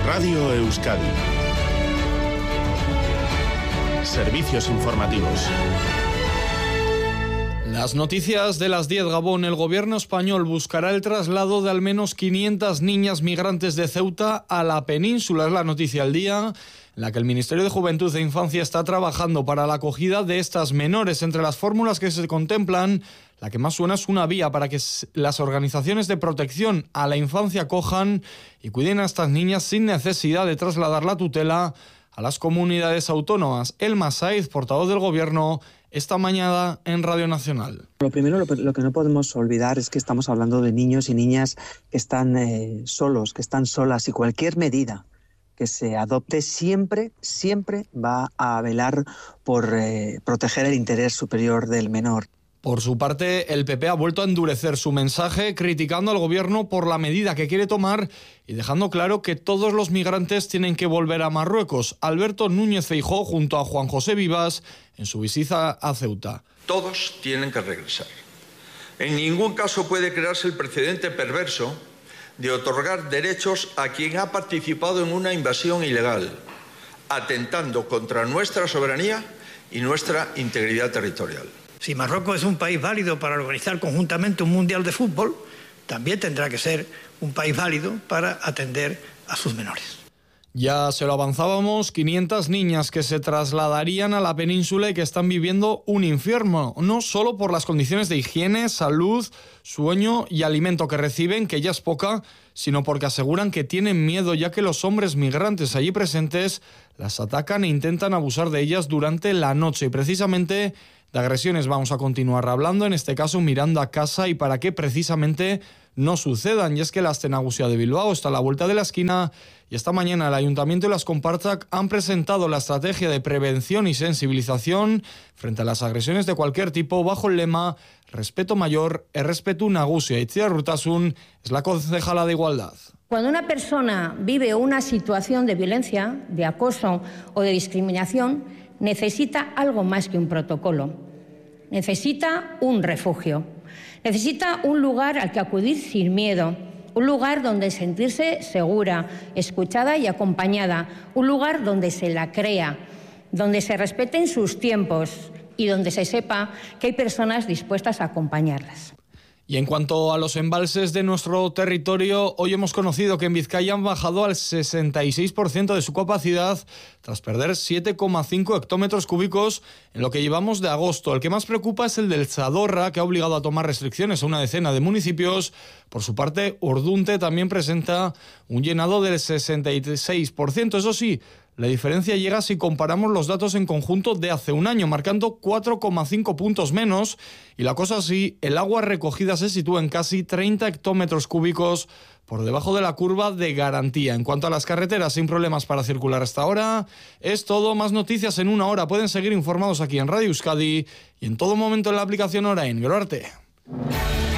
Radio Euskadi. Servicios informativos. Las noticias de las 10, Gabón. El gobierno español buscará el traslado de al menos 500 niñas migrantes de Ceuta a la península. Es la noticia del día, en la que el Ministerio de Juventud e Infancia está trabajando para la acogida de estas menores. Entre las fórmulas que se contemplan, la que más suena es una vía para que las organizaciones de protección a la infancia acojan y cuiden a estas niñas sin necesidad de trasladar la tutela a las comunidades autónomas. Elma Saiz, portavoz del Gobierno, esta mañana en Radio Nacional. Lo primero, lo que no podemos olvidar es que estamos hablando de niños y niñas que están solos, que están solas, y cualquier medida que se adopte siempre va a velar por proteger el interés superior del menor. Por su parte, el PP ha vuelto a endurecer su mensaje, criticando al Gobierno por la medida que quiere tomar y dejando claro que todos los migrantes tienen que volver a Marruecos. Alberto Núñez Feijóo junto a Juan José Vivas en su visita a Ceuta. Todos tienen que regresar. En ningún caso puede crearse el precedente perverso de otorgar derechos a quien ha participado en una invasión ilegal, atentando contra nuestra soberanía y nuestra integridad territorial. Si Marruecos es un país válido para organizar conjuntamente un mundial de fútbol, también tendrá que ser un país válido para atender a sus menores. Ya se lo avanzábamos, 500 niñas que se trasladarían a la península y que están viviendo un infierno, no solo por las condiciones de higiene, salud, sueño y alimento que reciben, que ya es poca, sino porque aseguran que tienen miedo, ya que los hombres migrantes allí presentes las atacan e intentan abusar de ellas durante la noche. Y precisamente de agresiones vamos a continuar hablando, en este caso mirando a casa y para que precisamente no sucedan. Y es que la Aste Nagusia de Bilbao está a la vuelta de la esquina y esta mañana el Ayuntamiento y las Compartak han presentado la estrategia de prevención y sensibilización frente a las agresiones de cualquier tipo bajo el lema Respeto mayor, errespetu nagusia. Itziar Urtasun es la concejala de Igualdad. Cuando una persona vive una situación de violencia, de acoso o de discriminación, necesita algo más que un protocolo. Necesita un refugio. Necesita un lugar al que acudir sin miedo. Un lugar donde sentirse segura, escuchada y acompañada. Un lugar donde se la crea, donde se respeten sus tiempos y donde se sepa que hay personas dispuestas a acompañarlas. Y en cuanto a los embalses de nuestro territorio, hoy hemos conocido que en Vizcaya han bajado al 66% de su capacidad tras perder 7,5 hectómetros cúbicos en lo que llevamos de agosto. El que más preocupa es el del Zadorra, que ha obligado a tomar restricciones a una decena de municipios. Por su parte, Ordunte también presenta un llenado del 66%. Eso sí, la diferencia llega si comparamos los datos en conjunto de hace un año, marcando 4,5 puntos menos. Y la cosa así, el agua recogida se sitúa en casi 30 hectómetros cúbicos por debajo de la curva de garantía. En cuanto a las carreteras, sin problemas para circular hasta ahora. Es todo, más noticias en una hora. Pueden seguir informados aquí en Radio Euskadi y en todo momento en la aplicación Orain. Gero arte.